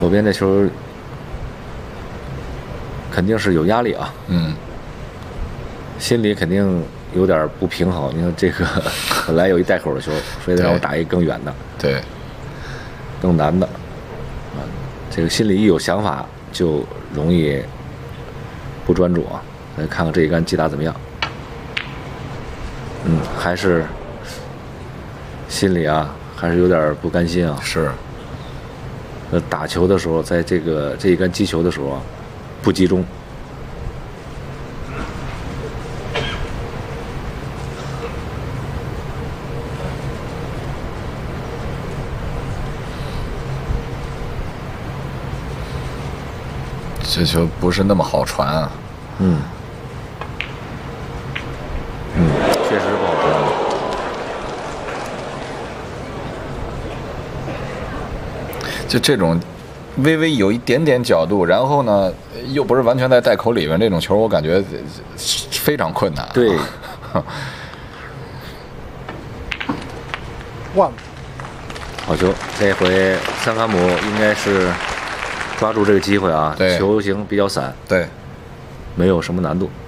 左边这球肯定是有压力啊，心里肯定有点不平衡。你看这个本来有一带口的球，非得让我打一更远的， 对， 更难的，这个心里一有想法就容易不专注啊。来看看这一杆击打怎么样？还是心里啊，还是有点不甘心啊。 是。 打球的时候，在这一杆击球的时候啊，不集中。 这球不是那么好传啊。 确实不好传。 就这种微微有一点点角度，然后呢又不是完全在带口里面，这种球我感觉非常困难。 对。 One。 好球！这回桑卡姆应该是抓住这个机会啊，球形比较散， 对， 没有什么难度。